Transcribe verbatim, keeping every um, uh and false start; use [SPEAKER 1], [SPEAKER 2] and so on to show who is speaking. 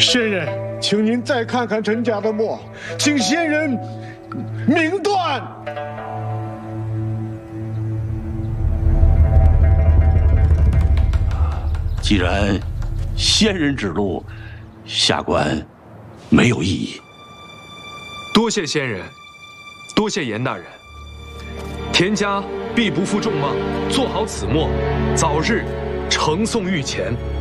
[SPEAKER 1] 仙人，请您再看看陈家的墨，请仙人明断。
[SPEAKER 2] 既然仙人指路，下官没有异议。
[SPEAKER 3] 多谢仙人，多谢严大人。田家必不负众望，做好此墨，早日呈送御前。